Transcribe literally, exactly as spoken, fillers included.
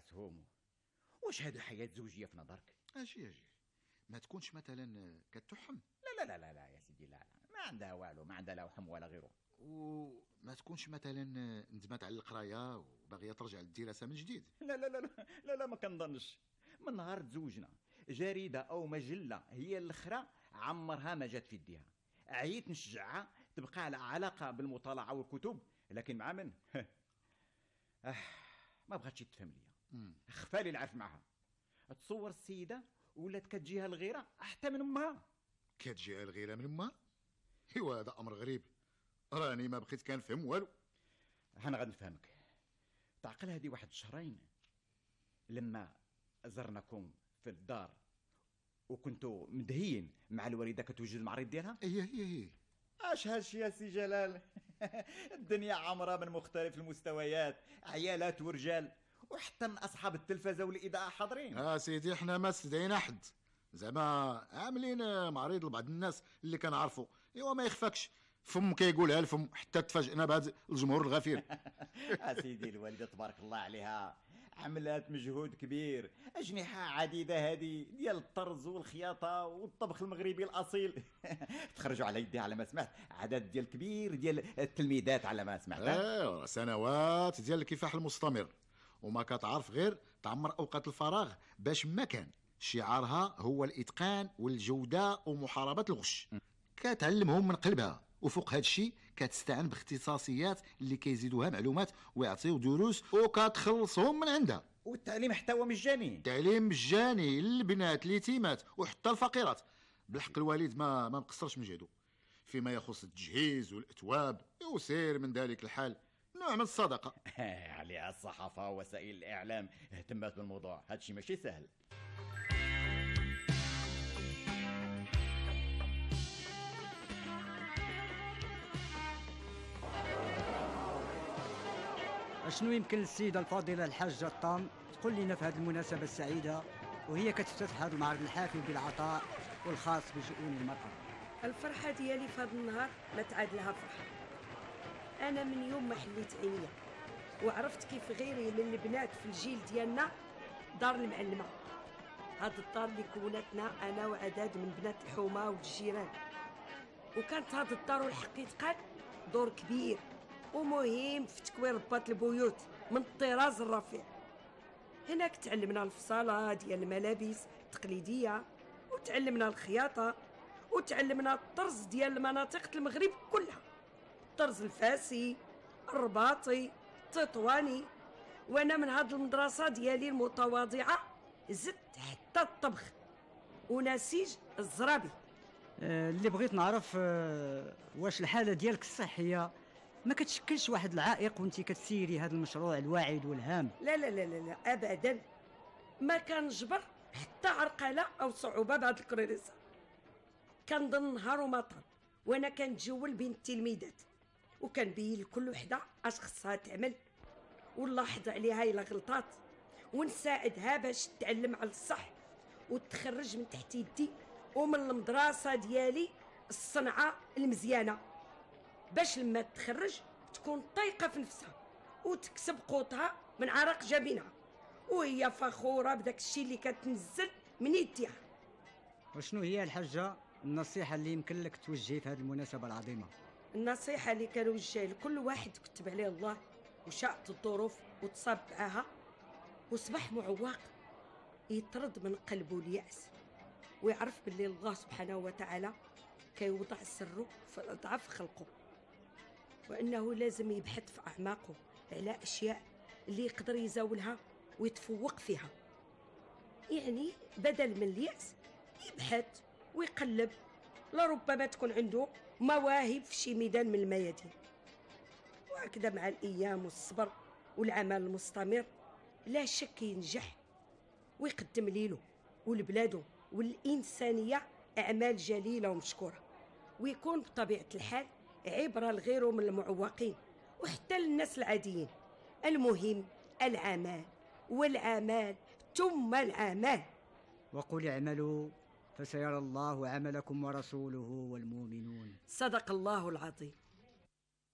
اسهم. واش هذه حياه زوجيه في نظرك؟ اجي اجي ما تكونش مثلا كتحم؟ لا لا لا لا لا يا سيدي، لا لا ما عندها والو، ما عندها لا وحم ولا غيره. وما تكونش مثلا ندمت على القرايه وباغيه ترجع للدراسه من جديد؟ لا لا لا لا لا, لا ما كنظنش. من نهار تزوجنا جريده او مجله هي الاخرى عمرها ما جات في يديها. عييت نشجعها تبقى على علاقه بالمطالعه والكتب، لكن مع من؟ آه ما بغاتش تفهم ليا، خفالي العرف معها. تصور السيده ولات كتجيها الغيره حتى من امها. كتجيها الغيره من امها؟ ايوا هذا امر غريب، راني ما بقيت كنفهم والو. انا غادي نفهمك. تعقل هذه واحد شهرين لما زرناكم في الدار وكنتوا مدهيين مع الوالده كتوجد المعرض ديالها. ايه هي هي اش هادشي يا سي جلال؟ الدنيا عمرها من مختلف المستويات، عيالات ورجال، وحتى من اصحاب التلفزه والاذاعه حاضرين. اه سيدي احنا ما استدعينا حد، زعما عاملين معرض لبعض الناس اللي كنعرفوا. ايوا ما يخفاكش فم كيقولها الفم حتى تفاجئنا بهذا الجمهور الغفير. سيدي الوالده تبارك الله عليها عملت مجهود كبير، اجنحه عديده هذه ديال الطرز والخياطه والطبخ المغربي الاصيل. تخرجوا على يديها على ما سمعت عدد ديال كبير ديال التلميذات على ما سمعت. ايوا سنوات ديال الكفاح المستمر، وما كتعرف غير تعمر اوقات الفراغ باش ما كان. شعارها هو الاتقان والجوده ومحاربه الغش. كتعلمهم من قلبها، وفوق هذا الشيء كتستعن باختصاصيات اللي كيزيدوها معلومات ويعطيو دروس وكتخلصهم من عندها. والتعليم حتى هو مجاني. تعليم مجاني للبنات اليتيمات وحتى الفقيرات. بالحق الوالد ما ما مقصرش من جهده فيما يخص التجهيز والاثواب، وسير من ذلك الحال نوع من الصدقه. عليها الصحافه ووسائل الاعلام اهتمت بالموضوع، هذا الشيء ماشي سهل. شنو يمكن للسيدة الفاضلة الحاجة الطام تقول لنا في هذه المناسبة السعيدة وهي كتفتتح هذا المعرض الحافل بالعطاء والخاص بشؤون المرأة؟ الفرحة ديالي في هذا النهار ما تعاد لها فرحة. أنا من يوم ما حليت عينيا وعرفت كيف غيري من البنات في الجيل ديالنا دار المعلمة، هاد الدار اللي كونتنا أنا وعداد من بنات الحومة والجيران، وكانت هاد الدار والحق يتقال دور كبير ومهم في تكوين رباط البيوت من الطراز الرفيع. هناك تعلمنا الفصالة ديال الملابس التقليدية، وتعلمنا الخياطة، وتعلمنا الطرز ديال المناطق المغرب كلها، الطرز الفاسي، الرباطي، التطواني. وانا من هاد المدرسة ديالي المتواضعة زدت حتى الطبخ ونسيج الزرابي. أه اللي بغيت نعرف أه واش الحالة ديالك الصحية ما كتشكلش واحد العائق وانتي كتسيري هذا المشروع الواعد والهام؟ لا لا لا لا, لا ابدا، ما كنجبر حتى عرقله او صعوبه بهذا الكريسه. كنضل نهار ومطر وانا كنتجول بين التلميذات وكنبين لكل وحده اش خصها تعمل ونلاحظ عليها الا غلطات ونساعدها باش تتعلم على الصح وتخرج من تحت يدي ومن المدرسه ديالي الصنعه المزيانه، باش لما تخرج تكون طايقه في نفسها وتكسب قوتها من عرق جبينها وهي فخوره بداك الشيء اللي كتنزل من يديها. وشنو هي الحاجه النصيحه اللي يمكن لك توجهي في هذه المناسبه العظيمه؟ النصيحه اللي كنوجهها لكل واحد كتب عليه الله وشاءت الظروف وتصاب معها وصبح معوق يطرد من قلبه اليأس ويعرف باللي الله سبحانه وتعالى كيوضع سره في أضعاف خلقه، وأنه لازم يبحث في أعماقه على أشياء اللي يقدر يزاولها ويتفوق فيها. يعني بدل من اليأس يبحث ويقلب، لربما تكون عنده مواهب في شي ميدان من الميادين. وهكذا مع الأيام والصبر والعمل المستمر لا شك ينجح ويقدم ليله ولبلاده والإنسانية أعمال جليلة ومشكورة، ويكون بطبيعة الحال عبرة لغيره من المعوقين وحتى للناس العاديين. المهم العمل والعمل ثم العمل. وقل اعملوا فسيرى الله عملكم ورسوله والمؤمنون. صدق الله العظيم.